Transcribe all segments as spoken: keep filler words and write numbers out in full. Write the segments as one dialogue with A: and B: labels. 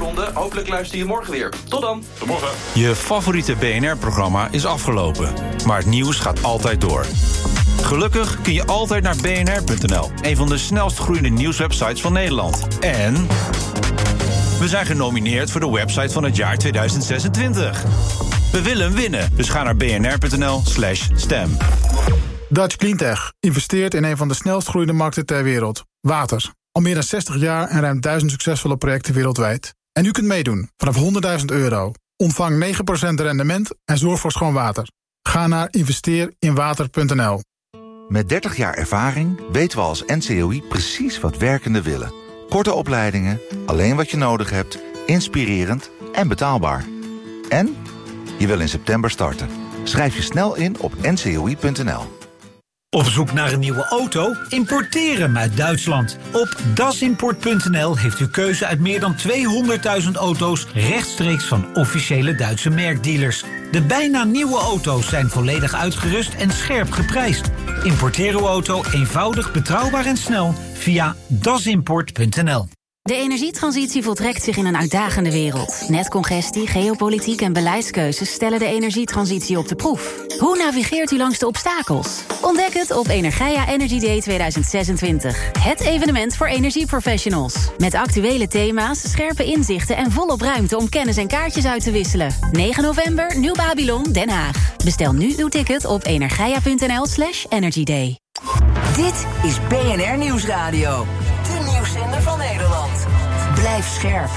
A: afronden. Hopelijk luister je morgen weer. Tot dan.
B: Tot morgen.
C: Je favoriete B N R-programma is afgelopen. Maar het nieuws gaat altijd door. Gelukkig kun je altijd naar b n r punt n l. Een van de snelst groeiende nieuwswebsites van Nederland. En we zijn genomineerd voor de website van het jaar tweeduizend zesentwintig. We willen hem winnen, dus ga naar b n r punt n l slash stem.
D: Dutch Cleantech investeert in een van de snelst groeiende markten ter wereld. Water. Al meer dan zestig jaar en ruim duizend succesvolle projecten wereldwijd. En u kunt meedoen vanaf honderdduizend euro. Ontvang negen procent rendement en zorg voor schoon water. Ga naar investeer in water punt n l.
E: Met dertig jaar ervaring weten we als N C O I precies wat werkenden willen. Korte opleidingen, alleen wat je nodig hebt, inspirerend en betaalbaar. En je wil in september starten. Schrijf je snel in op n c o i punt n l.
F: Op zoek naar een nieuwe auto? Importeer hem uit Duitsland. Op dasimport punt n l heeft u keuze uit meer dan tweehonderdduizend auto's rechtstreeks van officiële Duitse merkdealers. De bijna nieuwe auto's zijn volledig uitgerust en scherp geprijsd. Importeer uw auto eenvoudig, betrouwbaar en snel via dasimport punt n l.
G: De energietransitie voltrekt zich in een uitdagende wereld. Netcongestie, geopolitiek en beleidskeuzes stellen de energietransitie op de proef. Hoe navigeert u langs de obstakels? Ontdek het op Energia Energy Day tweeduizend zesentwintig. Het evenement voor energieprofessionals. Met actuele thema's, scherpe inzichten en volop ruimte om kennis en kaartjes uit te wisselen. negen november, Nieuw Babylon, Den Haag. Bestel nu uw ticket op energia punt n l slash energy day.
H: Dit is B N R Nieuwsradio. De nieuwszender van Nederland. Blijf scherp.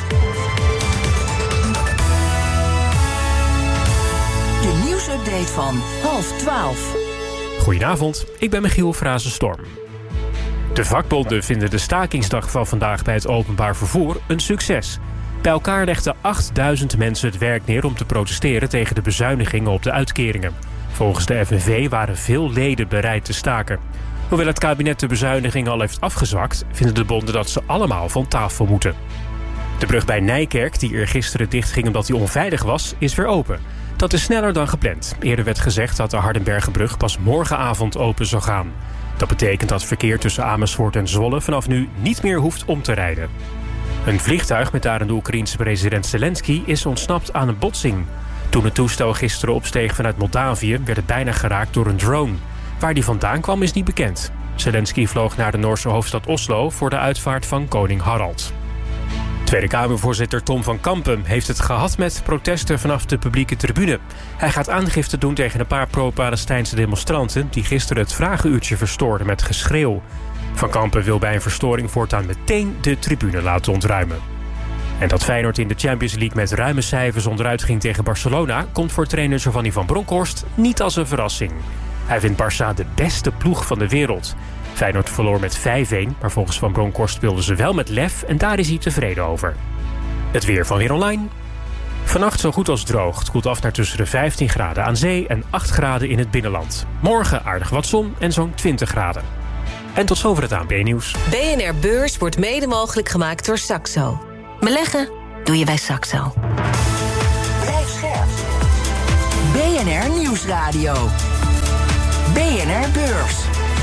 H: De nieuwsupdate van half twaalf.
I: Goedenavond, ik ben Michiel Frazenstorm. De vakbonden vinden de stakingsdag van vandaag bij het openbaar vervoer een succes. Bij elkaar legden achtduizend mensen het werk neer om te protesteren tegen de bezuinigingen op de uitkeringen. Volgens de F N V waren veel leden bereid te staken. Hoewel het kabinet de bezuinigingen al heeft afgezwakt, vinden de bonden dat ze allemaal van tafel moeten. De brug bij Nijkerk, die eergisteren dichtging omdat die onveilig was, is weer open. Dat is sneller dan gepland. Eerder werd gezegd dat de Hardenbergenbrug pas morgenavond open zou gaan. Dat betekent dat verkeer tussen Amersfoort en Zwolle vanaf nu niet meer hoeft om te rijden. Een vliegtuig met daarin de Oekraïense president Zelensky is ontsnapt aan een botsing. Toen het toestel gisteren opsteeg vanuit Moldavië, werd het bijna geraakt door een drone. Waar die vandaan kwam is niet bekend. Zelensky vloog naar de Noorse hoofdstad Oslo voor de uitvaart van koning Harald. Tweede Kamervoorzitter Tom van Kampen heeft het gehad met protesten vanaf de publieke tribune. Hij gaat aangifte doen tegen een paar pro-Palestijnse demonstranten die gisteren het vragenuurtje verstoorden met geschreeuw. Van Kampen wil bij een verstoring voortaan meteen de tribune laten ontruimen. En dat Feyenoord in de Champions League met ruime cijfers onderuit ging tegen Barcelona komt voor trainer Giovanni van Bronckhorst niet als een verrassing. Hij vindt Barça de beste ploeg van de wereld. Feyenoord verloor met vijf-een, maar volgens Van Bronckhorst speelden ze wel met lef en daar is hij tevreden over. Het weer van Weer Online. Vannacht zo goed als droog. Het koelt af naar tussen de vijftien graden aan zee en acht graden in het binnenland. Morgen aardig wat zon en zo'n twintig graden. En tot zover het A N P-nieuws.
J: B N R Beurs wordt mede mogelijk gemaakt door Saxo. Beleggen doe je bij Saxo.
H: Blijf scherp. B N R Nieuwsradio. B N R Beurs.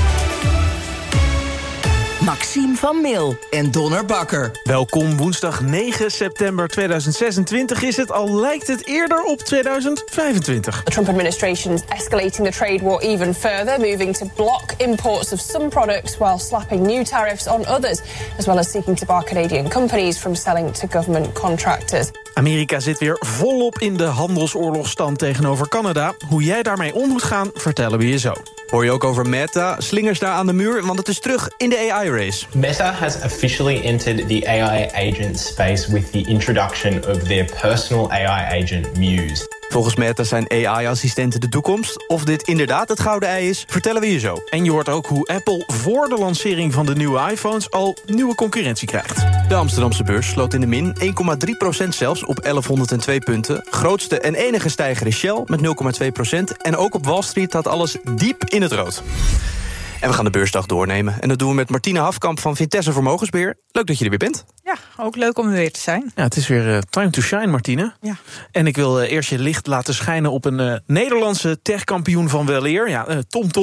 H: Maxime van Mil en Donner Bakker.
K: Welkom, woensdag negen september tweeduizend zesentwintig is het, al lijkt het eerder op tweeduizend vijfentwintig.
L: The Trump administration is escalating the trade war even further, moving to block imports of some products while slapping new tariffs on others, as well as seeking to bar Canadian companies from selling to government contractors.
K: Amerika zit weer volop in de handelsoorlogstand tegenover Canada. Hoe jij daarmee om moet gaan, vertellen we je zo.
M: Hoor je ook over Meta, slingers daar aan de muur, want het is terug in de A I-race.
N: Meta has officially entered the A I agent space with the introduction of their personal A I agent Muse.
M: Volgens Meta zijn A I-assistenten de toekomst. Of dit inderdaad het gouden ei is, vertellen we je zo.
K: En je hoort ook hoe Apple voor de lancering van de nieuwe iPhones al nieuwe concurrentie krijgt.
M: De Amsterdamse beurs sloot in de min, één komma drie procent zelfs op elfhonderdtwee punten. Grootste en enige stijger is Shell met nul komma twee procent. En ook op Wall Street had alles diep in het rood. En we gaan de beursdag doornemen. En dat doen we met Martine Hafkamp van Vitesse Vermogensbeheer. Leuk dat je er weer bent.
O: Ja, ook leuk om er weer te zijn.
K: Ja, het is weer uh, time to shine, Martine.
O: Ja.
K: En ik wil uh, eerst je licht laten schijnen op een uh, Nederlandse techkampioen van weleer. Ja, uh, TomTom.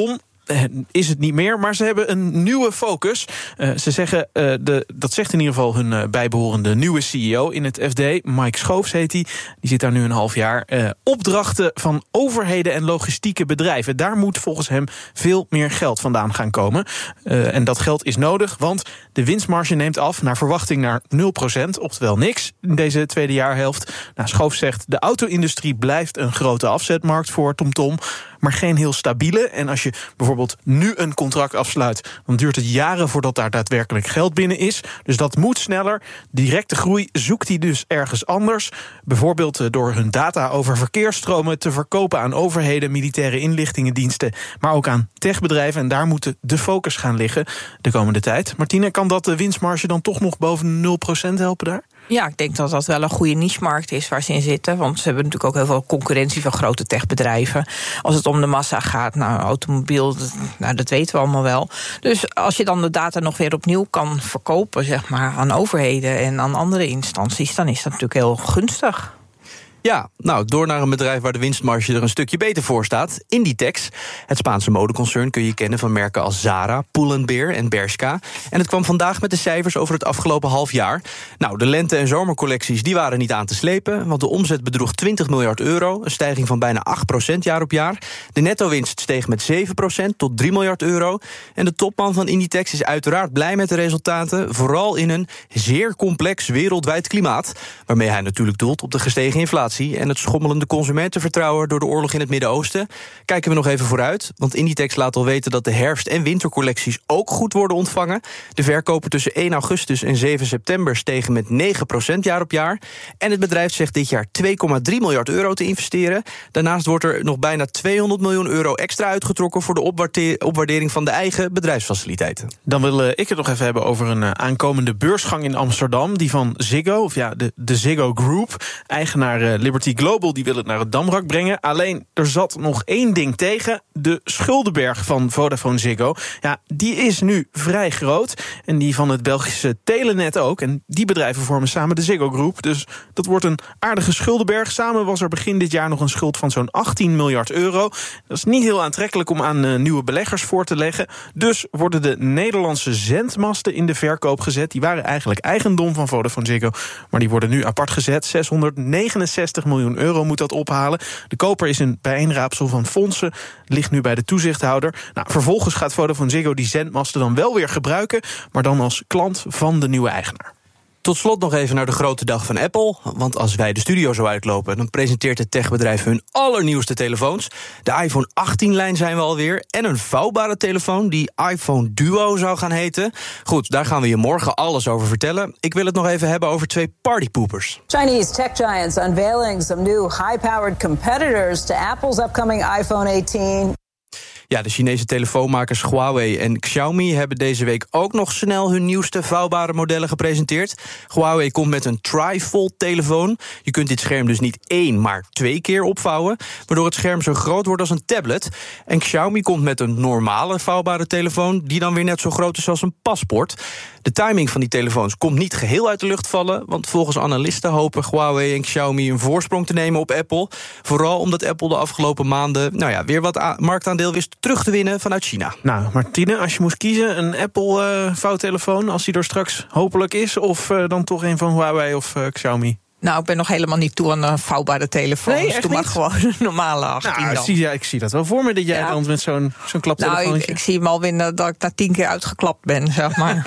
K: is het niet meer, maar ze hebben een nieuwe focus. Uh, ze zeggen, uh, de, dat zegt in ieder geval hun uh, bijbehorende nieuwe C E O in het F D. Mike Schoofs heet hij. Die zit daar nu een half jaar. Uh, opdrachten van overheden en logistieke bedrijven. Daar moet volgens hem veel meer geld vandaan gaan komen. Uh, en dat geld is nodig, want de winstmarge neemt af naar verwachting naar nul procent. Oftewel niks in deze tweede jaarhelft. Nou, Schoofs zegt, de auto-industrie blijft een grote afzetmarkt voor TomTom, maar geen heel stabiele. En als je bijvoorbeeld nu een contract afsluit, dan duurt het jaren voordat daar daadwerkelijk geld binnen is. Dus dat moet sneller. Directe groei zoekt hij dus ergens anders. Bijvoorbeeld door hun data over verkeersstromen te verkopen aan overheden, militaire inlichtingendiensten, maar ook aan techbedrijven. En daar moet de focus gaan liggen de komende tijd. Martine, kan dat de winstmarge dan toch nog boven nul procent helpen daar?
O: Ja, ik denk dat dat wel een goede niche-markt is waar ze in zitten. Want ze hebben natuurlijk ook heel veel concurrentie van grote techbedrijven. Als het om de massa gaat, nou, automobiel, dat, nou, dat weten we allemaal wel. Dus als je dan de data nog weer opnieuw kan verkopen, zeg maar, aan overheden en aan andere instanties, dan is dat natuurlijk heel gunstig.
M: Ja, nou, door naar een bedrijf waar de winstmarge er een stukje beter voor staat. Inditex, het Spaanse modeconcern, kun je kennen van merken als Zara, Pull&Bear en Bershka. En het kwam vandaag met de cijfers over het afgelopen half jaar. Nou, de lente- en zomercollecties die waren niet aan te slepen, want de omzet bedroeg twintig miljard euro, een stijging van bijna acht procent jaar op jaar. De netto-winst steeg met zeven procent tot drie miljard euro. En de topman van Inditex is uiteraard blij met de resultaten, vooral in een zeer complex wereldwijd klimaat, waarmee hij natuurlijk doelt op de gestegen inflatie en het schommelende consumentenvertrouwen door de oorlog in het Midden-Oosten. Kijken we nog even vooruit, want Inditex laat al weten dat de herfst- en wintercollecties ook goed worden ontvangen. De verkopen tussen één augustus en zeven september stegen met negen procent jaar op jaar. En het bedrijf zegt dit jaar twee komma drie miljard euro te investeren. Daarnaast wordt er nog bijna tweehonderd miljoen euro extra uitgetrokken voor de opwaarde- opwaardering van de eigen bedrijfsfaciliteiten.
K: Dan wil uh, ik het nog even hebben over een uh, aankomende beursgang in Amsterdam, die van Ziggo, of ja, de, de Ziggo Group, eigenaar uh, Liberty Global, die wil het naar het Damrak brengen. Alleen, er zat nog één ding tegen. De schuldenberg van Vodafone Ziggo. Ja, die is nu vrij groot. En die van het Belgische Telenet ook. En die bedrijven vormen samen de Ziggo Group. Dus dat wordt een aardige schuldenberg. Samen was er begin dit jaar nog een schuld van zo'n achttien miljard euro. Dat is niet heel aantrekkelijk om aan uh, nieuwe beleggers voor te leggen. Dus worden de Nederlandse zendmasten in de verkoop gezet. Die waren eigenlijk eigendom van Vodafone Ziggo. Maar die worden nu apart gezet. zeshonderdnegenenzestig miljoen euro moet dat ophalen. De koper is een bijeenraapsel van fondsen, ligt nu bij de toezichthouder. Nou, vervolgens gaat Vodafone Ziggo die zendmasten dan wel weer gebruiken, maar dan als klant van de nieuwe eigenaar.
M: Tot slot nog even naar de grote dag van Apple. Want als wij de studio zo uitlopen, dan presenteert het techbedrijf hun allernieuwste telefoons. De iPhone achttien-lijn zijn we alweer. En een vouwbare telefoon die iPhone Duo zou gaan heten. Goed, daar gaan we je morgen alles over vertellen. Ik wil het nog even hebben over twee partypoopers.
B: Chinese tech giants unveiling some new high-powered competitors to Apple's upcoming iPhone achttien.
M: Ja, de Chinese telefoonmakers Huawei en Xiaomi hebben deze week ook nog snel hun nieuwste vouwbare modellen gepresenteerd. Huawei komt met een tri-fold-telefoon. Je kunt dit scherm dus niet één, maar twee keer opvouwen, waardoor het scherm zo groot wordt als een tablet. En Xiaomi komt met een normale vouwbare telefoon, die dan weer net zo groot is als een paspoort. De timing van die telefoons komt niet geheel uit de lucht vallen, want volgens analisten hopen Huawei en Xiaomi een voorsprong te nemen op Apple. Vooral omdat Apple de afgelopen maanden nou ja, weer wat a- marktaandeel wist terug te winnen vanuit China.
K: Nou, Martine, als je moest kiezen, een Apple-vouwtelefoon, uh, als die er straks hopelijk is, of uh, dan toch een van Huawei of uh, Xiaomi?
O: Nou, ik ben nog helemaal niet toe aan een vouwbare telefoon.
K: Nee,
O: dus
K: echt
O: doe maar
K: niet?
O: gewoon een normale achttien
K: Nou,
O: dan.
K: ik, zie, ja, ik zie dat wel voor me, dat jij
O: Ja.
K: dan met zo'n, zo'n klaptelefoon.
O: Nou, ik, ik zie hem alweer na- dat ik na tien keer uitgeklapt ben, zeg maar.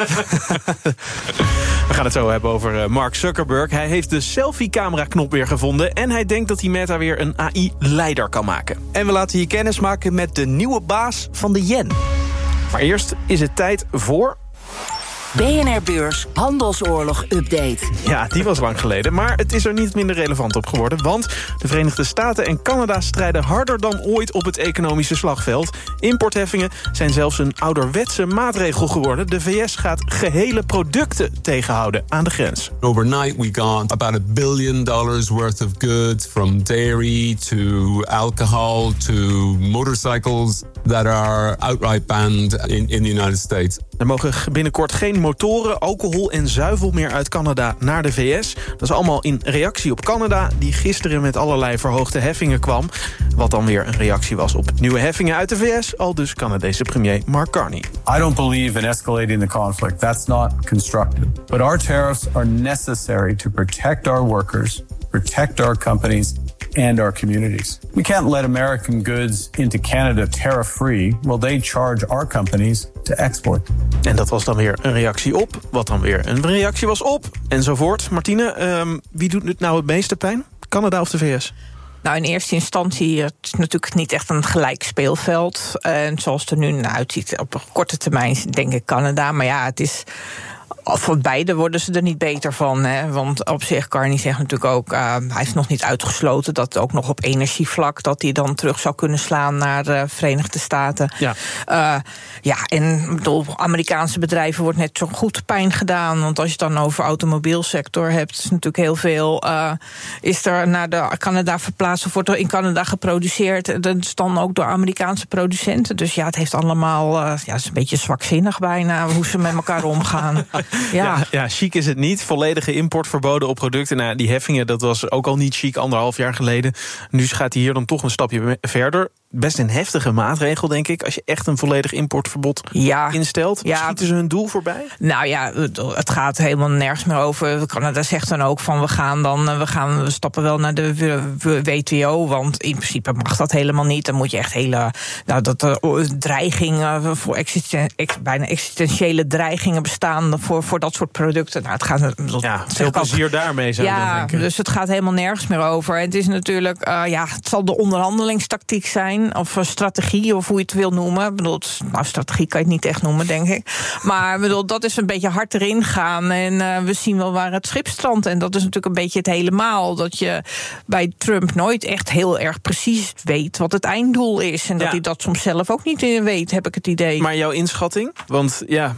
K: We gaan het zo hebben over uh, Mark Zuckerberg. Hij heeft de selfie-camera-knop weer gevonden en hij denkt dat hij Meta weer een A I-leider kan maken.
M: En we laten je kennis maken met de nieuwe baas van de yen.
K: Maar eerst is het tijd voor...
H: B N R-beurs Handelsoorlog-update.
K: Ja, die was lang geleden, maar het is er niet minder relevant op geworden, want de Verenigde Staten en Canada strijden harder dan ooit op het economische slagveld. Importheffingen zijn zelfs een ouderwetse maatregel geworden. De V S gaat gehele producten tegenhouden aan de grens.
P: Overnight we got about a billion dollars worth of goods, from dairy to alcohol to motorcycles, that are outright banned in, in the United States.
K: Er mogen binnenkort geen motoren, alcohol en zuivel meer uit Canada naar de V S. Dat is allemaal in reactie op Canada, die gisteren met allerlei verhoogde heffingen kwam. Wat dan weer een reactie was op nieuwe heffingen uit de V S, al dus Canadese premier Mark Carney.
Q: I don't believe in escalating the conflict. That's not constructive. But our tariffs are necessary to protect our workers, protect our companies and our communities. We can't let American goods into Canada tariff-free while they charge our companies to export.
K: En dat was dan weer een reactie op, wat dan weer een reactie was op, enzovoort. Martine, um, wie doet het nou het meeste pijn? Canada of de V S?
O: Nou, in eerste instantie, het is natuurlijk niet echt een gelijk speelveld. En zoals het er nu naar uitziet, op een korte termijn denk ik Canada. Maar ja, het is... Van beide worden ze er niet beter van. Hè? Want op zich, Carney zegt natuurlijk ook... Uh, hij heeft nog niet uitgesloten dat ook nog op energievlak... dat hij dan terug zou kunnen slaan naar de Verenigde Staten. Ja, uh, ja en bedoel, Amerikaanse bedrijven wordt net zo goed pijn gedaan. Want als je het dan over automobielsector hebt... is natuurlijk heel veel... Uh, is er naar de Canada verplaatst of wordt er in Canada geproduceerd... dat is dan ook door Amerikaanse producenten. Dus ja, het heeft allemaal... Uh, ja, het is een beetje zwakzinnig bijna... hoe ze met elkaar omgaan. Ja.
K: Ja, ja, chic is het niet. Volledige import verboden op producten. Nou, die heffingen, dat was ook al niet chic anderhalf jaar geleden. Nu gaat hij hier dan toch een stapje verder. Best een heftige maatregel, denk ik... als je echt een volledig importverbod ja. instelt. Ja. Schieten ze hun doel voorbij?
O: Nou ja, het gaat helemaal nergens meer over. Canada zegt dan ook van... we gaan dan we gaan we stappen wel naar de W T O... want in principe mag dat helemaal niet. Dan moet je echt hele... Nou, dat er dreigingen... voor existen, ex, bijna existentiële dreigingen bestaan... voor, voor dat soort producten. Nou, het gaat... Dat,
K: ja, veel plezier al, daarmee zou
O: ja,
K: dan denken.
O: Dus het gaat helemaal nergens meer over. Het is natuurlijk... Uh, ja, het zal de onderhandelingstactiek zijn... of strategie, of hoe je het wil noemen. Ik bedoel, nou, strategie kan je het niet echt noemen, denk ik. Maar ik bedoel, dat is een beetje hard erin gaan. En uh, we zien wel waar het schip strandt. En dat is natuurlijk een beetje het helemaal. Dat je bij Trump nooit echt heel erg precies weet wat het einddoel is. En dat ja. hij dat soms zelf ook niet weet, heb ik het idee.
K: Maar jouw inschatting? Want ja,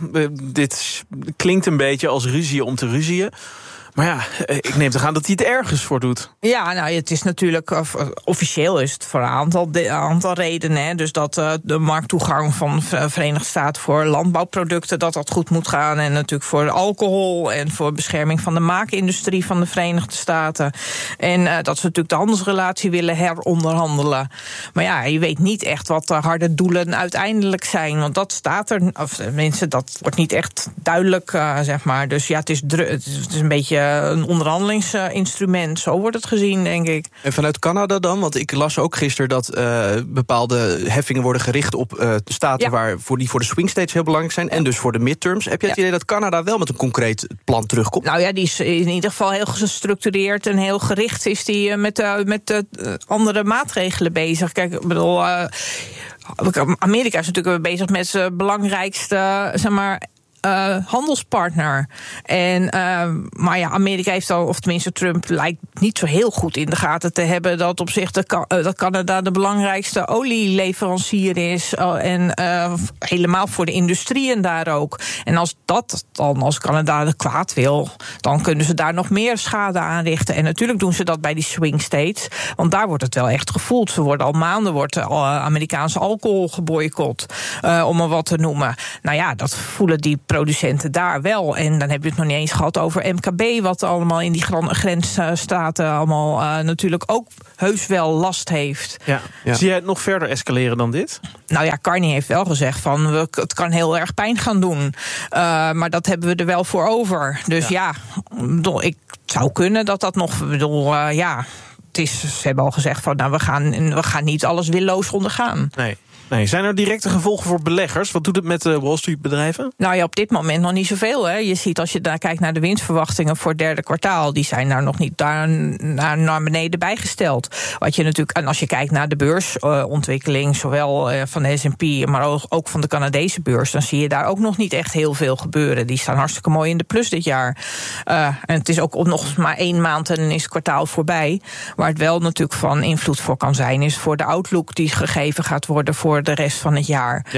K: dit klinkt een beetje als ruzie om te ruzieën. Maar ja, ik neem toch aan dat hij het ergens voor doet.
O: Ja, nou, het is natuurlijk... officieel is het voor een aantal, een aantal redenen. Hè. Dus dat uh, de markttoegang van de Verenigde Staten... voor landbouwproducten, dat dat goed moet gaan. En natuurlijk voor alcohol... en voor bescherming van de maakindustrie van de Verenigde Staten. En uh, dat ze natuurlijk de handelsrelatie willen heronderhandelen. Maar ja, je weet niet echt wat de harde doelen uiteindelijk zijn. Want dat staat er... of tenminste, dat wordt niet echt duidelijk, uh, zeg maar. Dus ja, het is, dru- het is een beetje... een onderhandelingsinstrument. Zo wordt het gezien, denk ik.
M: En vanuit Canada dan? Want ik las ook gisteren dat uh, bepaalde heffingen worden gericht op uh, staten... Ja. Waar voor die voor de swing states heel belangrijk zijn... en dus voor de midterms. Heb je het ja. idee dat Canada wel met een concreet plan terugkomt?
O: Nou ja, die is in ieder geval heel gestructureerd en heel gericht... is die uh, met, uh, met uh, andere maatregelen bezig. Kijk, ik bedoel... Uh, Amerika is natuurlijk bezig met zijn belangrijkste, zeg maar... Uh, handelspartner. En, uh, maar ja, Amerika heeft al, of tenminste Trump lijkt niet zo heel goed in de gaten te hebben dat op zich de, uh, dat Canada de belangrijkste olieleverancier is. Uh, en uh, helemaal voor de industrieën daar ook. En als dat dan, als Canada de kwaad wil, dan kunnen ze daar nog meer schade aanrichten. En natuurlijk doen ze dat bij die swing states. Want daar wordt het wel echt gevoeld. Ze worden al maanden wordt uh, Amerikaanse alcohol geboycott. Uh, om er wat te noemen. Nou ja, dat voelen die producenten daar wel. En dan heb je het nog niet eens gehad over M K B... wat allemaal in die grensstaten allemaal uh, natuurlijk ook heus wel last heeft.
K: Ja. Ja. Zie jij het nog verder escaleren dan dit?
O: Nou ja, Carney heeft wel gezegd van we, het kan heel erg pijn gaan doen. Uh, maar dat hebben we er wel voor over. Dus ja, ja bedoel, ik zou kunnen dat dat nog... bedoel, uh, ja, het is, ze hebben al gezegd van nou, we gaan, we gaan niet alles willoos ondergaan.
K: Nee. Nee, zijn er directe gevolgen voor beleggers? Wat doet het met de Wall Street bedrijven?
O: Nou ja, op dit moment nog niet zoveel. Hè. Je ziet als je daar kijkt naar de winstverwachtingen voor het derde kwartaal... die zijn daar nog niet daar naar, naar beneden bijgesteld. Wat je natuurlijk, en als je kijkt naar de beursontwikkeling... Uh, zowel uh, van de S en P, maar ook, ook van de Canadese beurs... dan zie je daar ook nog niet echt heel veel gebeuren. Die staan hartstikke mooi in de plus dit jaar. Uh, en het is ook nog maar één maand en dan is het kwartaal voorbij. Waar het wel natuurlijk van invloed voor kan zijn... is voor de outlook die gegeven gaat worden... voor de rest van het jaar.
K: Ja.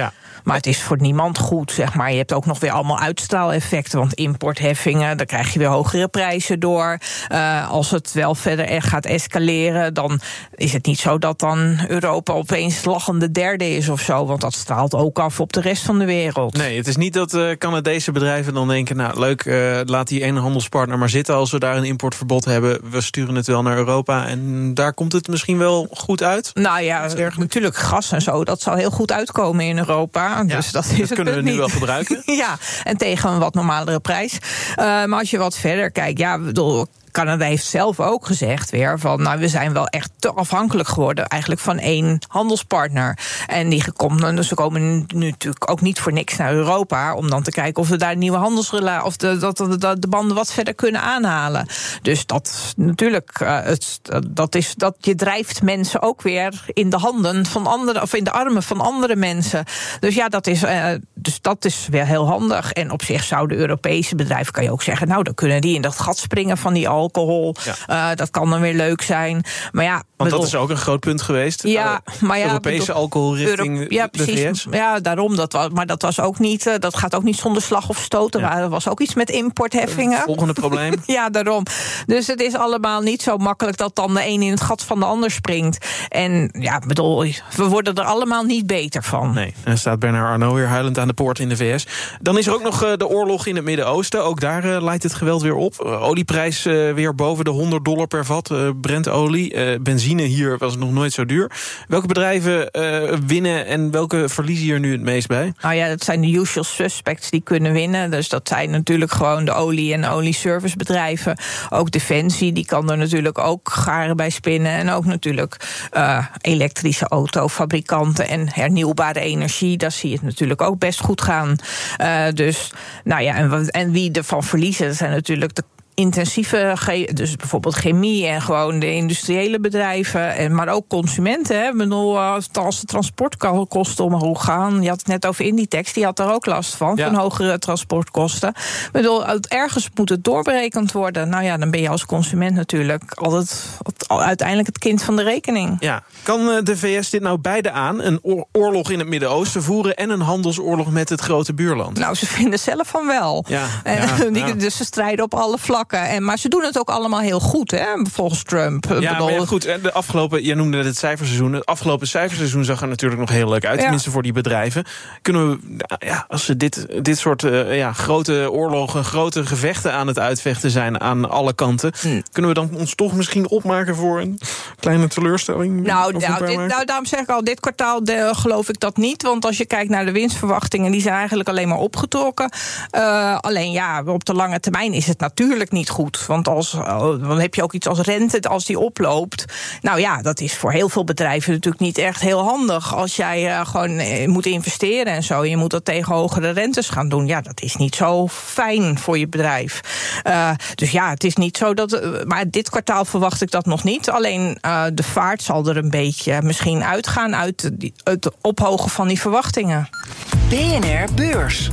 O: Maar het is voor niemand goed, zeg maar. Je hebt ook nog weer allemaal uitstraaleffecten, want importheffingen, daar krijg je weer hogere prijzen door. Uh, als het wel verder echt gaat escaleren, dan is het niet zo dat dan Europa opeens lachende derde is of zo, want dat straalt ook af op de rest van de wereld.
K: Nee, het is niet dat uh, Canadese bedrijven dan denken, nou leuk, uh, laat die ene handelspartner maar zitten als we daar een importverbod hebben. We sturen het wel naar Europa en daar komt het misschien wel goed uit.
O: Nou ja, natuurlijk gas en zo, dat zal heel goed uitkomen in Europa.
K: Ja,
O: dus dat, is
K: dat
O: het
K: kunnen we nu
O: niet.
K: wel gebruiken.
O: Ja, en tegen een wat normalere prijs. Uh, maar als je wat verder kijkt, ja, bedoel, Canada heeft zelf ook gezegd weer van, nou, we zijn wel echt te afhankelijk geworden eigenlijk van één handelspartner. En die komt, dus ze komen nu natuurlijk ook niet voor niks naar Europa om dan te kijken of we daar nieuwe handelsrelaties of de, dat, dat de banden wat verder kunnen aanhalen. Dus dat natuurlijk, uh, het, dat is dat je drijft mensen ook weer in de handen van andere of in de armen van andere mensen. Dus ja, dat is, uh, dus dat is weer heel handig. En op zich zouden Europese bedrijven, kan je ook zeggen, nou, dan kunnen die in dat gat springen van die alcohol. Ja. Uh, dat kan dan weer leuk zijn. Maar ja,
K: want
O: bedoel,
K: dat is ook een groot punt geweest.
O: Ja, maar ja,
K: Europese
O: bedoel,
K: alcohol richting
O: Euro- ja,
K: de V
O: precies.
K: S.
O: Ja, daarom. Dat was, maar dat was ook niet. Uh, dat gaat ook niet zonder slag of stoot. Er ja. was ook iets met importheffingen.
K: Volgende probleem.
O: Ja, daarom. Dus het is allemaal niet zo makkelijk dat dan de een in het gat van de ander springt. En ja, bedoel, we worden er allemaal niet beter van.
K: Nee, en staat Bernard Arnault weer huilend aan de poort in de V S. Dan is er ook nog uh, de oorlog in het Midden-Oosten. Ook daar uh, leidt het geweld weer op. Uh, olieprijs uh, weer boven de honderd dollar per vat. Uh, Brentolie. Uh, benzine hier was nog nooit zo duur. Welke bedrijven uh, winnen en welke verliezen hier nu het meest bij?
O: Nou ja, dat zijn de usual suspects die kunnen winnen. Dus dat zijn natuurlijk gewoon de olie- en olieservicebedrijven. Ook Defensie, die kan er natuurlijk ook garen bij spinnen. En ook natuurlijk uh, elektrische autofabrikanten en hernieuwbare energie. Daar zie je het natuurlijk ook best goed gaan. Uh, dus, nou ja, en, en wie ervan verliezen, dat zijn natuurlijk de intensieve, dus bijvoorbeeld chemie en gewoon de industriële bedrijven, en maar ook consumenten. Hè. Ik bedoel, als de transportkosten omhoog gaan, je had het net over Inditex, die had er ook last van, ja. van hogere transportkosten. Ik bedoel, ergens moet het doorberekend worden. Nou ja, dan ben je als consument natuurlijk altijd uiteindelijk het kind van de rekening.
K: Ja, kan de V S dit nou beide aan, een oorlog in het Midden-Oosten voeren en een handelsoorlog met het grote buurland?
O: Nou, ze vinden zelf van wel.
K: Ja,
O: en,
K: ja,
O: die,
K: ja.
O: Dus ze strijden op alle vlakken. En, maar ze doen het ook allemaal heel goed, hè, volgens Trump.
K: Ja,
O: bedoel,
K: maar ja, goed, de afgelopen, je noemde het cijferseizoen. Het afgelopen cijferseizoen zag er natuurlijk nog heel leuk uit. Ja. Tenminste voor die bedrijven. Kunnen we, ja, als ze dit, dit soort uh, ja, grote oorlogen, grote gevechten aan het uitvechten zijn aan alle kanten, hm. kunnen we dan ons toch misschien opmaken voor een kleine teleurstelling?
O: Nou, nou, dit, nou daarom zeg ik al, dit kwartaal de, geloof ik dat niet. Want als je kijkt naar de winstverwachtingen, die zijn eigenlijk alleen maar opgetrokken. Uh, alleen ja, op de lange termijn is het natuurlijk niet goed. Want als, dan heb je ook iets als rente, als die oploopt. Nou ja, dat is voor heel veel bedrijven natuurlijk niet echt heel handig. Als jij uh, gewoon uh, moet investeren en zo, je moet dat tegen hogere rentes gaan doen. Ja, dat is niet zo fijn voor je bedrijf. Uh, dus ja, het is niet zo dat. Uh, maar dit kwartaal verwacht ik dat nog niet. Alleen uh, de vaart zal er een beetje misschien uitgaan uit het ophogen van die verwachtingen.
H: B N R Beurs.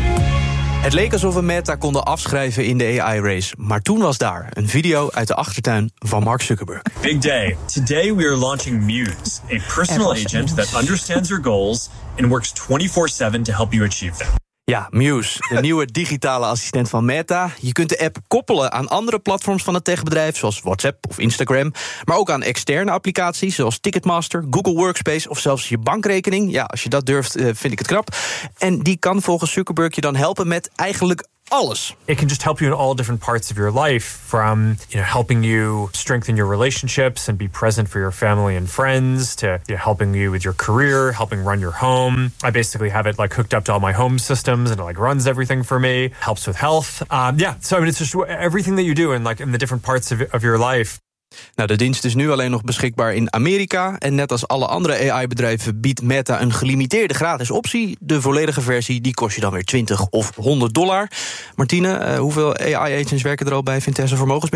M: Het leek alsof we Meta konden afschrijven in de A I-race. Maar toen was daar een video uit de achtertuin van Mark Zuckerberg.
R: Big day. Today we are launching Muse, a personal agent that understands your goals and works twenty-four seven to help you achieve them.
M: Ja, Muse, de nieuwe digitale assistent van Meta. Je kunt de app koppelen aan andere platforms van het techbedrijf, zoals WhatsApp of Instagram, maar ook aan externe applicaties, zoals Ticketmaster, Google Workspace of zelfs je bankrekening. Ja, als je dat durft, vind ik het knap. En die kan volgens Zuckerberg je dan helpen met eigenlijk alles.
S: It can just help you in all different parts of your life, from you know helping you strengthen your relationships and be present for your family and friends, to you know, helping you with your career, helping run your home. I basically have it like hooked up to all my home systems, and it like runs everything for me, helps with health. Um, yeah, so I mean, it's just everything that you do in like in the different parts of, of your life.
M: Nou, de dienst is nu alleen nog beschikbaar in Amerika. En net als alle andere A I-bedrijven biedt Meta een gelimiteerde gratis optie. De volledige versie die kost je dan weer twintig of honderd dollar. Martine, uh, hoeveel A I-agents werken er al bij Vitesse Vermogensbeheer?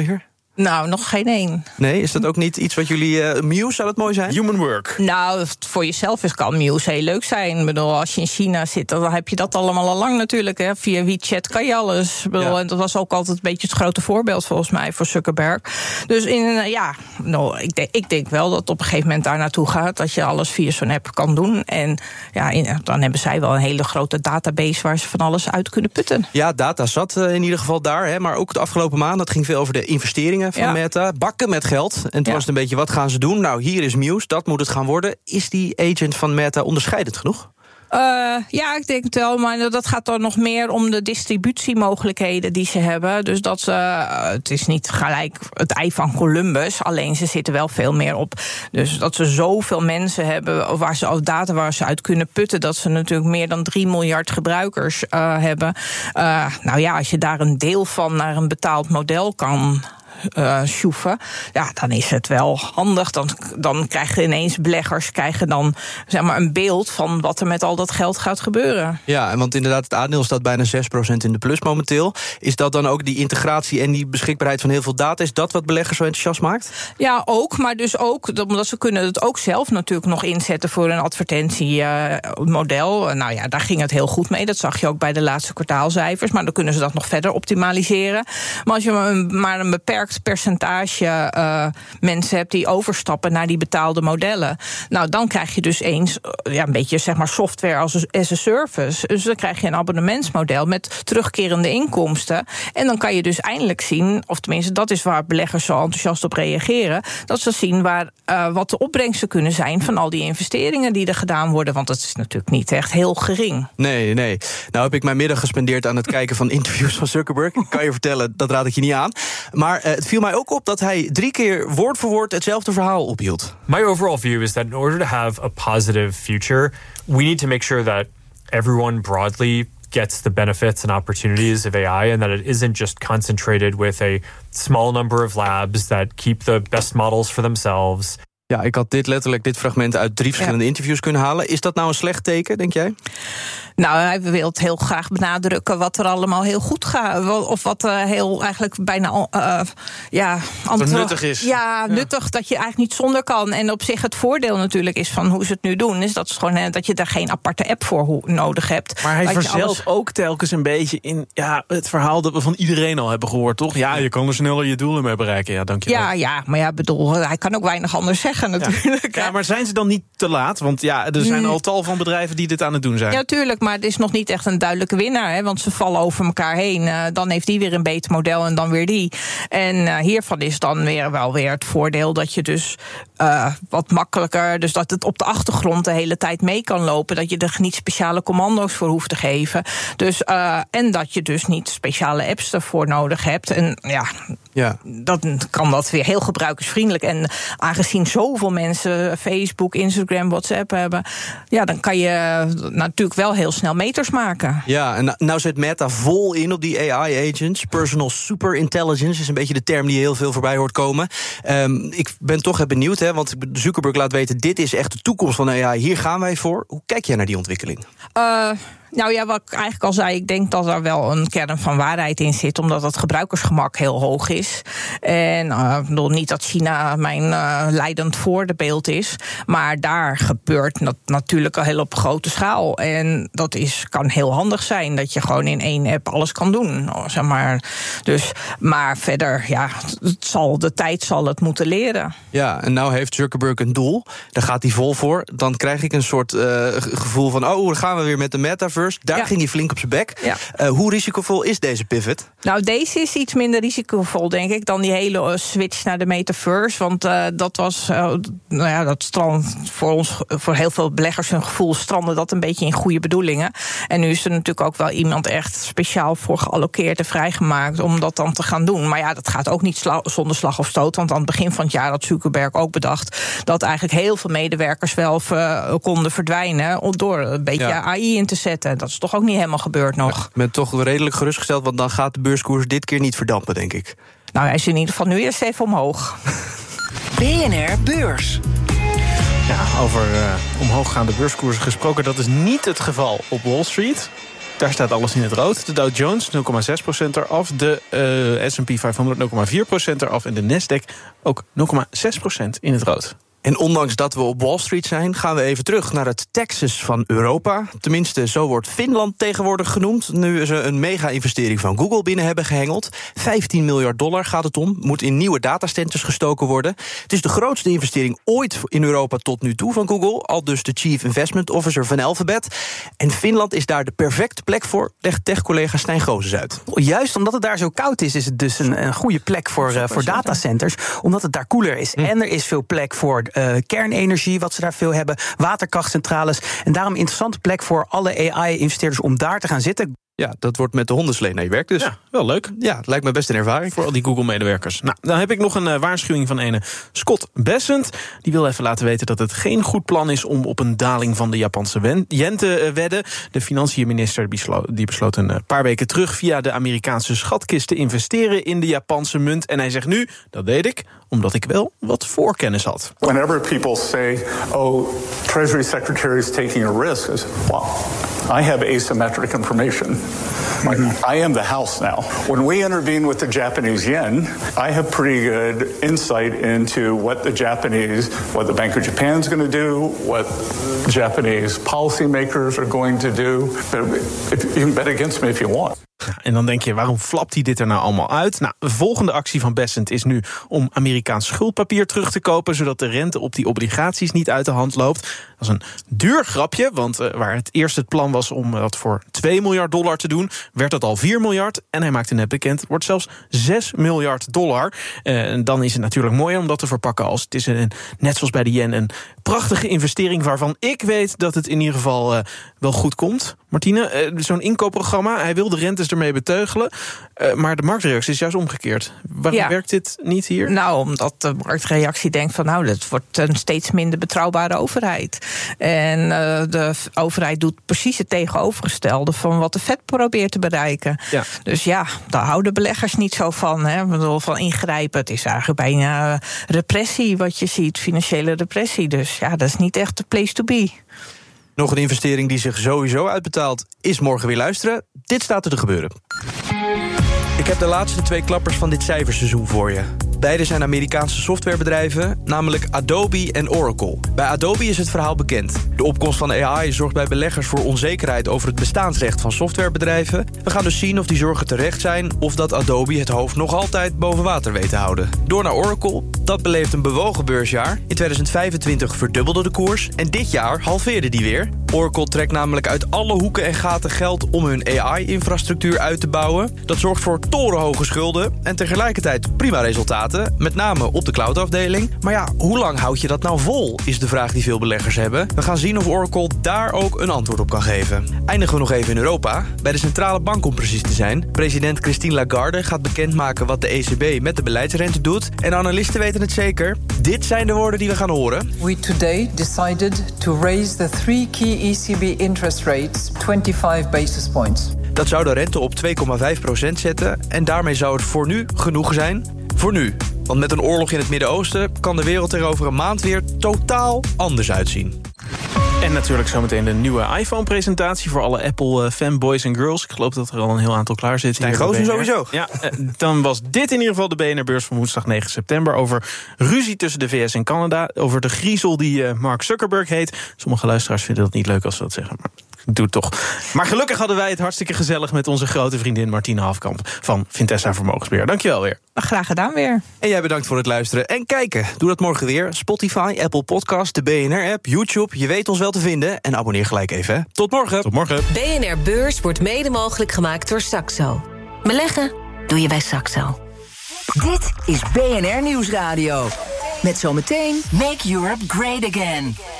O: Nou, nog geen één.
M: Nee, is dat ook niet iets wat jullie... Uh, Muse, zou dat mooi zijn?
K: Human work.
O: Nou, voor jezelf is kan Muse heel leuk zijn. Ik bedoel, als je in China zit, dan heb je dat allemaal al lang natuurlijk. Hè. Via WeChat kan je alles. Ik bedoel, ja. En dat was ook altijd een beetje het grote voorbeeld volgens mij voor Zuckerberg. Dus in, uh, ja, nou, ik, denk, ik denk wel dat het op een gegeven moment daar naartoe gaat. Dat je alles via zo'n app kan doen. En ja, in, dan hebben zij wel een hele grote database waar ze van alles uit kunnen putten.
M: Ja, data zat uh, in ieder geval daar. Hè, maar ook de afgelopen maand, dat ging veel over de investeringen van ja. Meta. Bakken met geld. En toen ja. was het een beetje, wat gaan ze doen? Nou, hier is Muse, dat moet het gaan worden. Is die agent van Meta onderscheidend genoeg?
O: Uh, ja, ik denk het wel, maar dat gaat dan nog meer om de distributiemogelijkheden die ze hebben. Dus dat ze, uh, het is niet gelijk het ei van Columbus, alleen ze zitten wel veel meer op. Dus dat ze zoveel mensen hebben, waar ze, of data waar ze uit kunnen putten, dat ze natuurlijk meer dan drie miljard gebruikers uh, hebben. Uh, nou ja, als je daar een deel van naar een betaald model kan Uh, sjoeven, ja, dan is het wel handig. Dan, dan krijgen ineens beleggers krijgen dan, zeg maar, een beeld van wat er met al dat geld gaat gebeuren.
M: Ja, want inderdaad, het aandeel staat bijna zes procent in de plus momenteel. Is dat dan ook die integratie en die beschikbaarheid van heel veel data? Is dat wat beleggers zo enthousiast maakt?
O: Ja, ook, maar dus ook, omdat ze kunnen het ook zelf natuurlijk nog inzetten voor een advertentiemodel. Uh, nou ja, daar ging het heel goed mee. Dat zag je ook bij de laatste kwartaalcijfers. Maar dan kunnen ze dat nog verder optimaliseren. Maar als je een, maar een beperkt percentage uh, mensen hebt die overstappen naar die betaalde modellen, nou, dan krijg je dus eens uh, ja, een beetje, zeg maar, software als as a service. Dus dan krijg je een abonnementsmodel met terugkerende inkomsten. En dan kan je dus eindelijk zien, of tenminste, dat is waar beleggers zo enthousiast op reageren, dat ze zien waar, uh, wat de opbrengsten kunnen zijn van al die investeringen die er gedaan worden. Want dat is natuurlijk niet echt heel gering.
M: Nee, nee. Nou heb ik mijn middag gespendeerd aan het kijken van interviews van Zuckerberg. Ik kan je vertellen, dat raad ik je niet aan. Maar uh, het viel mij ook op dat hij drie keer woord voor woord hetzelfde verhaal ophield.
S: My overall view is that in order to have a positive future, we need to make sure that everyone broadly gets the benefits and opportunities of A I, and that it isn't just concentrated with a small number of labs that keep the best models for themselves.
M: Ja, ik had dit letterlijk, dit fragment uit drie verschillende ja. interviews kunnen halen. Is dat nou een slecht teken, denk jij?
O: Nou, hij wil het heel graag benadrukken wat er allemaal heel goed gaat. Of wat uh, heel eigenlijk bijna uh, ja,
K: wat nuttig is.
O: Ja, ja, nuttig dat je eigenlijk niet zonder kan. En op zich het voordeel natuurlijk is van hoe ze het nu doen, is dat, het gewoon, uh, dat je daar geen aparte app voor nodig hebt.
K: Maar hij verzelt
O: alles
K: ook telkens een beetje in ja, het verhaal dat we van iedereen al hebben gehoord, toch? Ja, je kan er sneller je doelen mee bereiken. Ja, dank je wel.
O: Ja, ja, maar ja, bedoel, hij kan ook weinig anders zeggen natuurlijk.
K: Ja, ja, maar zijn ze dan niet te laat? Want ja, er zijn al tal van bedrijven die dit aan het doen zijn.
O: Ja, tuurlijk, maar het is nog niet echt een duidelijke winnaar, hè, want ze vallen over elkaar heen. Uh, dan heeft die weer een beter model en dan weer die. En uh, hiervan is dan weer wel weer het voordeel dat je dus uh, wat makkelijker, dus dat het op de achtergrond de hele tijd mee kan lopen, dat je er niet speciale commando's voor hoeft te geven. Dus, uh, en dat je dus niet speciale apps ervoor nodig hebt. En ja, ja. dan kan dat weer heel gebruikersvriendelijk. En aangezien zoveel mensen Facebook, Instagram, WhatsApp hebben, ja, dan kan je natuurlijk wel heel snel meters maken.
M: Ja, en nou zet Meta vol in op die A I-agents. Personal superintelligence is een beetje de term die je heel veel voorbij hoort komen. Um, ik ben toch benieuwd, hè, want Zuckerberg laat weten, dit is echt de toekomst van A I. Hier gaan wij voor. Hoe kijk jij naar die ontwikkeling?
O: Uh, Nou ja, wat ik eigenlijk al zei, ik denk dat er wel een kern van waarheid in zit, omdat het gebruikersgemak heel hoog is. En uh, ik bedoel niet dat China mijn uh, leidend voorbeeld is, maar daar gebeurt dat natuurlijk al heel op grote schaal. En dat is, kan heel handig zijn, dat je gewoon in één app alles kan doen. Zeg maar. Dus, maar verder, ja, het zal, de tijd zal het moeten leren.
M: Ja, en nou heeft Zuckerberg een doel, daar gaat hij vol voor. Dan krijg ik een soort uh, gevoel van, oh, dan gaan we weer met de metaverse. Daar ja. ging hij flink op zijn bek. Ja. Uh, hoe risicovol is deze pivot?
O: Nou, deze is iets minder risicovol, denk ik, dan die hele uh, switch naar de metaverse. Want uh, dat was, uh, nou ja, dat strand voor ons, voor heel veel beleggers hun gevoel, strandde dat een beetje in goede bedoelingen. En nu is er natuurlijk ook wel iemand echt speciaal voor gealloceerd en vrijgemaakt om dat dan te gaan doen. Maar ja, dat gaat ook niet sla- zonder slag of stoot. Want aan het begin van het jaar had Zuckerberg ook bedacht dat eigenlijk heel veel medewerkers wel uh, konden verdwijnen door een beetje ja. A I in te zetten. Dat is toch ook niet helemaal gebeurd nog.
M: Ik ben toch redelijk gerustgesteld, want dan gaat de beurskoers dit keer niet verdampen, denk ik.
O: Nou, hij is in ieder geval nu eerst even omhoog.
H: B N R Beurs.
K: Ja, over uh, omhooggaande beurskoersen gesproken, dat is niet het geval op Wall Street. Daar staat alles in het rood. De Dow Jones nul komma zes procent eraf. De uh, S en P vijfhonderd nul komma vier procent eraf. En de Nasdaq ook nul komma zes procent in het rood.
M: En ondanks dat we op Wall Street zijn, gaan we even terug naar het Texas van Europa. Tenminste, zo wordt Finland tegenwoordig genoemd. Nu ze een mega-investering van Google binnen hebben gehengeld. vijftien miljard dollar gaat het om. Moet in nieuwe datacenters gestoken worden. Het is de grootste investering ooit in Europa tot nu toe van Google. Al dus de Chief Investment Officer van Alphabet. En Finland is daar de perfecte plek voor, legt tech-collega Stijn Gozes uit.
T: Juist omdat het daar zo koud is, is het dus een, een goede plek voor, uh, voor datacenters. Omdat het daar koeler is. Hm. En er is veel plek voor Uh, kernenergie, wat ze daar veel hebben, waterkrachtcentrales. En daarom een interessante plek voor alle A I-investeerders om daar te gaan zitten.
M: Ja, dat wordt met de hondenslee naar je werk dus.
K: Ja, wel leuk.
M: Ja, het lijkt me best een ervaring.
K: Voor al die Google-medewerkers. Nou, dan heb ik nog een uh, waarschuwing van ene Scott Bessent. Die wil even laten weten dat het geen goed plan is om op een daling van de Japanse yen te uh, wedden. De financiënminister beslo- die besloot een uh, paar weken terug via de Amerikaanse schatkist te investeren in de Japanse munt. En hij zegt nu, dat deed ik, omdat ik wel wat voorkennis had.
U: Whenever people say, oh, Treasury Secretary is taking a risk, I say, well, I have asymmetric information. Mm-hmm. I am the house now. When we intervene with the Japanese yen, I have pretty good insight into what the Japanese, what the Bank of Japan is going to do, what Japanese policymakers are going to do. But if, you can bet against me if you want.
K: En dan denk je, waarom flapt hij dit er nou allemaal uit? Nou, de volgende actie van Bessent is nu om Amerikaans schuldpapier terug te kopen, zodat de rente op die obligaties niet uit de hand loopt. Dat is een duur grapje, want uh, waar het eerst het plan was om dat voor twee miljard dollar te doen, werd dat al vier miljard. En hij maakte net bekend, wordt zelfs zes miljard dollar. Uh, en dan is het natuurlijk mooier om dat te verpakken als het is een, net zoals bij de yen, een prachtige investering waarvan ik weet dat het in ieder geval uh, wel goed komt. Martine, uh, zo'n inkoopprogramma, hij wil de rentes ermee beteugelen, uh, maar de marktreactie is juist omgekeerd. Waarom ja. werkt dit niet hier?
O: Nou, omdat de marktreactie denkt van nou, dat wordt een steeds minder betrouwbare overheid. En uh, de overheid doet precies het tegenovergestelde van wat de Fed probeert te bereiken. Ja. Dus ja, daar houden beleggers niet zo van. Hè. Ik bedoel, van ingrijpen. Het is eigenlijk bijna repressie wat je ziet, financiële repressie. Dus ja, dat is niet echt de place to be.
M: Nog een investering die zich sowieso uitbetaalt, is morgen weer luisteren. Dit staat er te gebeuren. Ik heb de laatste twee klappers van dit cijferseizoen voor je. Beide zijn Amerikaanse softwarebedrijven, namelijk Adobe en Oracle. Bij Adobe is het verhaal bekend. De opkomst van A I zorgt bij beleggers voor onzekerheid over het bestaansrecht van softwarebedrijven. We gaan dus zien of die zorgen terecht zijn of dat Adobe het hoofd nog altijd boven water weet te houden. Door naar Oracle, dat beleeft een bewogen beursjaar. In tweeduizend vijfentwintig verdubbelde de koers en dit jaar halveerde die weer. Oracle trekt namelijk uit alle hoeken en gaten geld om hun A I-infrastructuur uit te bouwen. Dat zorgt voor torenhoge schulden en tegelijkertijd prima resultaten. Met name op de cloudafdeling. Maar ja, hoe lang houd je dat nou vol, is de vraag die veel beleggers hebben. We gaan zien of Oracle daar ook een antwoord op kan geven. Eindigen we nog even in Europa. Bij de centrale bank om precies te zijn. President Christine Lagarde gaat bekendmaken wat de E C B met de beleidsrente doet. En analisten weten het zeker. Dit zijn de woorden die we gaan horen.
V: We today decided to raise the three key E C B interest rates twenty-five basis points.
M: Dat zou de rente op twee komma vijf procent zetten. En daarmee zou het voor nu genoeg zijn. Voor nu. Want met een oorlog in het Midden-Oosten kan de wereld er over een maand weer totaal anders uitzien.
K: En natuurlijk zometeen de nieuwe iPhone-presentatie voor alle Apple-fanboys en girls. Ik geloof dat er al een heel aantal klaar zitten.
M: Stijn Gozes sowieso.
K: Ja, dan was dit in ieder geval de B N R-beurs van woensdag negen september... over ruzie tussen de V S en Canada. Over de griezel die Mark Zuckerberg heet. Sommige luisteraars vinden dat niet leuk als ze dat zeggen, maar ik doe het toch. Maar gelukkig hadden wij het hartstikke gezellig met onze grote vriendin Martine Hafkamp van Vintessa Vermogensbeheer. Dankjewel weer.
O: Graag gedaan weer.
M: En jij bedankt voor het luisteren en kijken. Doe dat morgen weer. Spotify, Apple Podcast, de B N R-app, YouTube. Je weet ons wel te vinden. En abonneer gelijk even. Hè. Tot morgen.
K: Tot morgen.
J: B N R Beurs wordt mede mogelijk gemaakt door Saxo. Beleggen doe je bij Saxo.
H: Dit is B N R Nieuwsradio. Met zometeen Make Europe Great Again.